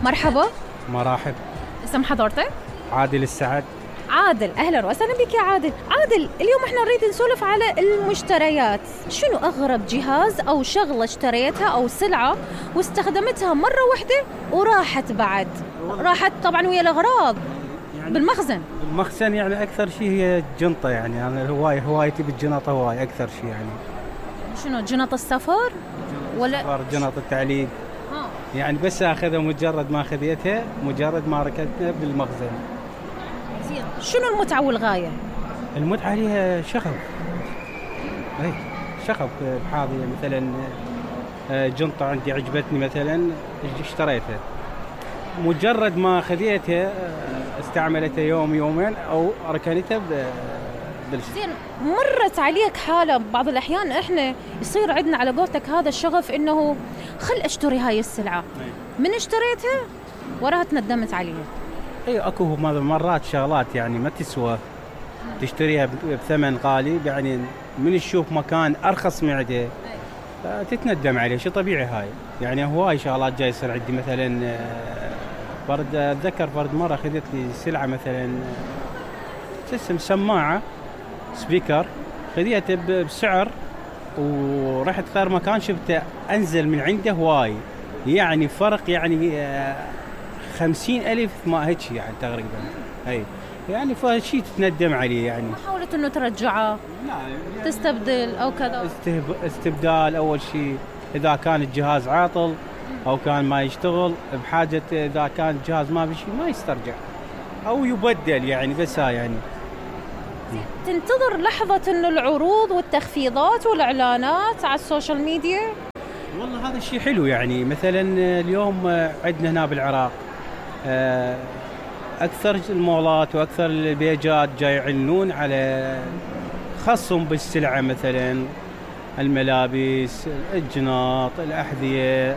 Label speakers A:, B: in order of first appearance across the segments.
A: مرحبا.
B: مراحب.
A: اسم حضرتك؟
B: عادل السعد.
A: عادل، أهلا وسهلا بك يا عادل. عادل، اليوم احنا نريد نسولف على المشتريات. شنو أغرب جهاز أو شغلة اشتريتها أو سلعة واستخدمتها مرة واحدة وراحت بعد؟ راحت طبعا ويا الأغراض
B: يعني
A: بالمخزن
B: يعني أكثر شيء هي الجنطة، يعني أنا هوايتي بالجنطة هواي أكثر شيء يعني.
A: شنو جنط السفر؟ ولا
B: جنط التعليق؟ يعني بس أخذها مجرد ما خذيتها، مجرد ما ركبتها بالمخزن.
A: زين، شنو المتعة والغاية؟
B: المتعة هي شغف. شغف بحاضي مثلا جنطة عندي عجبتني مثلا اشتريتها، مجرد ما خذيتها استعملتها يوم يومين أو ركنتها
A: زين، مرت عليك حالة بعض الأحيان إحنا يصير عندنا على قولتك هذا الشغف إنه خل أشتري هاي السلعة، من اشتريتها وراها تندمت عليها؟
B: أكو مرات شغلات يعني ما تسوى تشتريها بثمن غالي، يعني من تشوف مكان أرخص من عنده تتندم عليه، شيء طبيعي هاي. يعني هواي شغلات جاي يصير عندي مثلا أتذكر مرة أخذت لي سلعة مثلا سماعة سبيكر، خذيته بسعر ورحت خير مكان شفته أنزل من عنده هواي، يعني فرق يعني 50,000 ما هيك يعني تقريبا. يعني فشي تتندم عليه يعني.
A: ما حاولت إنه ترجعه؟ لا تستبدل أو كذا؟
B: استبدال أول شيء إذا كان الجهاز عاطل أو كان ما يشتغل بحاجة، إذا كان الجهاز ما بشي ما يسترجع أو يبدل يعني. بس يعني
A: تنتظر لحظة إنه العروض والتخفيضات والإعلانات على السوشيال ميديا؟
B: والله هذا الشيء حلو. يعني مثلا اليوم عندنا هنا بالعراق أكثر المولات وأكثر البيجات جاي يعلنون على خصم بالسلعة، مثلا الملابس، الجناط، الأحذية،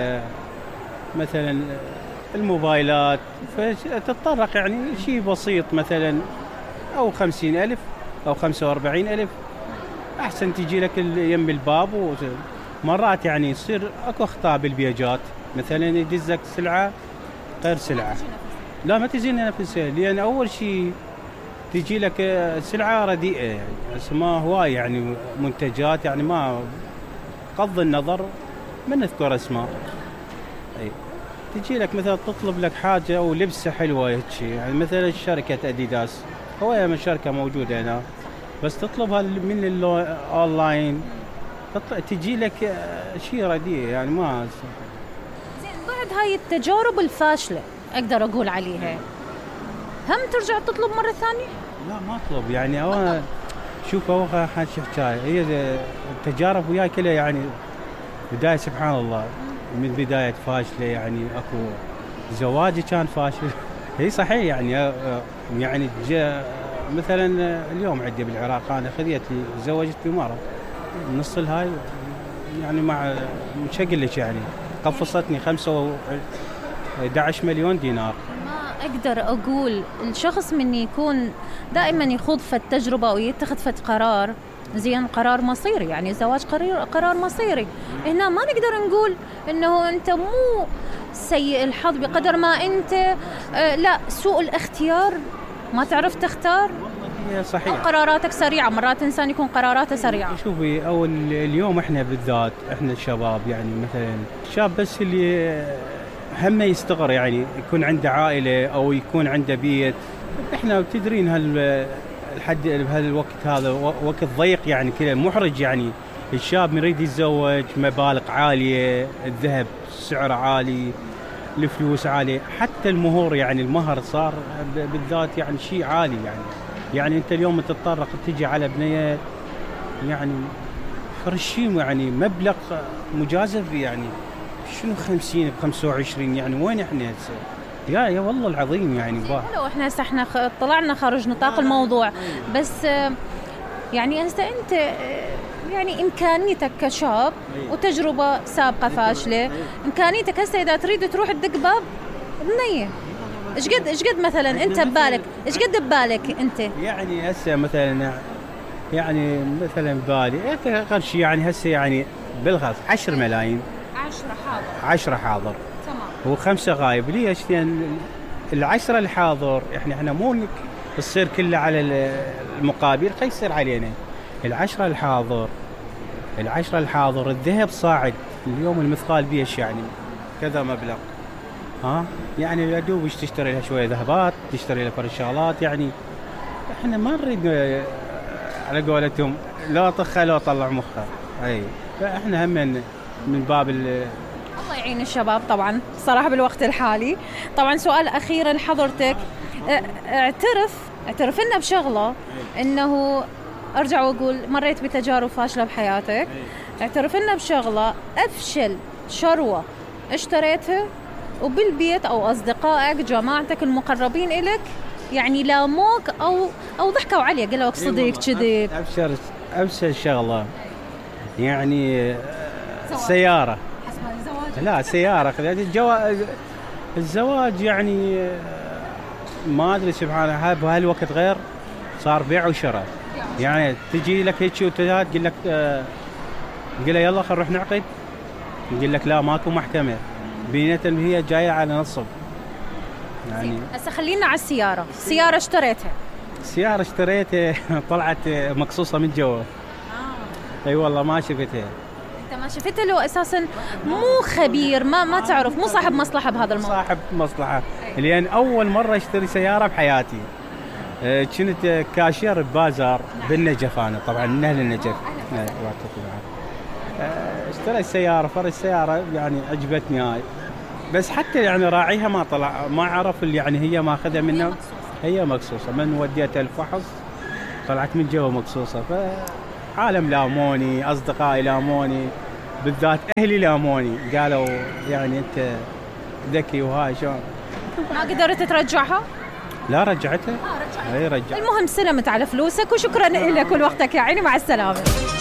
B: مثلا الموبايلات، فتتطرق يعني شيء بسيط مثلا أو 50,000 أو 45,000 أحسن تجي لك يم الباب. ومرات يعني يصير أكو أخطاء بالبيجات، مثلا يدزك سلعة غير سلعة، لا ما تزين نفسها، لأن أول شيء تجي لك سلعة رديئة يعني اسمها هواي يعني منتجات يعني ما قض النظر من نذكر اسماء. تجي لك مثلا تطلب لك حاجة أو لبسة حلوة هيك، يعني مثلا شركة أديداس هو من شركة موجودة هنا، بس تطلبها من الأونلاين تجي لك شيء رديء يعني ما.
A: زين، بعد هاي التجارب الفاشلة أقدر أقول عليها، هم ترجع تطلب مرة ثانية؟
B: لا ما أطلب يعني. أنا شوف أوخى حكاية هي التجارب وياي كلها يعني بداية سبحان الله من بداية فاشلة. يعني أكو زواجي كان فاشل هي صحيح يعني مثلا اليوم عندي بالعراق أنا خذيت لي زوجت بمرة نص الهاي يعني مع مش أقول لك يعني قفصتني 11 مليون دينار.
A: ما أقدر أقول الشخص من يكون دائما يخوض في التجربة أو يتخذ في قرار، زين قرار مصيري، يعني الزواج قرار مصيري. هنا ما نقدر نقول إنه أنت مو سيء الحظ بقدر ما أنت لا سوء الاختيار، ما تعرف تختار.
B: صحيح
A: قراراتك سريعة، مرات إنسان يكون قراراته سريعة.
B: شوفي أول اليوم إحنا بالذات إحنا الشباب يعني مثلا شاب بس اللي همه يستقر يعني يكون عنده عائلة أو يكون عنده بيت. إحنا بتدرين الحد بهالوقت هذا وقت ضيق يعني كذا محرج، يعني الشاب يريد يتزوج مبالغ عالية، الذهب سعره عالي، الفلوس عالية، حتى المهور يعني المهر صار بالذات يعني شيء عالي يعني أنت اليوم تتطرق تجي على بنية يعني فرشيم يعني مبلغ مجازف يعني شنو 50 ب25 يعني وين احنا هسه يا والله العظيم يعني
A: لو احنا طلعنا خارج نطاق الموضوع، بس يعني هسه انت يعني امكانيتك كشاب وتجربه سابقه فاشله، امكانيتك هسه اذا تريد تروح تدق باب بنيه ايش قد مثلا انت ببالك، ايش قد ببالك انت
B: يعني هسه مثلا يعني مثلا ببالي اقل شيء يعني هسه يعني بالغلط 10 ملايين
A: 10 حاضر
B: تمام و5 غايب. ليش؟ لأن ال10 الحاضر احنا مو تصير كله على المقابل يصير علينا. ال10 الحاضر الذهب صاعد اليوم المثقال بيش يعني كذا مبلغ، يعني يا دوب تشتري لها شويه ذهبات، تشتري لها فرق شغلات. يعني احنا ما نريد على قولتهم لا طخها لا طلع مخها. اي فاحنا هم من باب
A: الله يعين الشباب طبعا صراحه بالوقت الحالي. طبعا سؤال اخير لحضرتك، اعترف لنا بشغله، انه ارجع واقول مريت بتجارب فاشله بحياتك، اعترف لنا بشغله، افشل شروه اشتريتها وبالبيت او اصدقائك جماعتك المقربين إلك يعني لاموك او ضحكوا عليك قالوا لك صديق كذب.
B: ابشر شغله يعني سياره، لا سياره الزواج يعني ما ادري سبحان الله بهالوقت غير صار بيع وشراء. يعني تجي لك هيك وتقول لك قل يلا خل نروح نعقد، يقول لك لا ماكو محكمه، بينة هي جايه على نصب. يعني
A: هسه خلينا على السياره. السياره
B: اشتريتها طلعت مقصوصه من جوا. اي والله ما شفتها.
A: انت ما شفتها لو اساسا مو خبير، ما تعرف، مو صاحب مصلحه بهذا الموضوع.
B: صاحب مصلحه، لان اول مره اشتري سياره بحياتي. كنت كاشير ببازار بالنجف، انا طبعا من اهل النجف. اشتريت سياره، فرق السياره يعني عجبتني هاي، بس حتى يعني راعيها ما طلع، ما عرف اللي يعني هي ماخذها منه. هي مقصوصه من وديتها الفحص طلعت من جوا مقصوصه. فعالم لاموني، اصدقائي لاموني، بالذات اهلي لاموني، قالوا يعني انت ذكي وهاي شلون.
A: ما قدرت ترجعها؟
B: لا رجعتها.
A: المهم سلمت على فلوسك، وشكرا لك ولوقتك يا عيني، مع السلامه.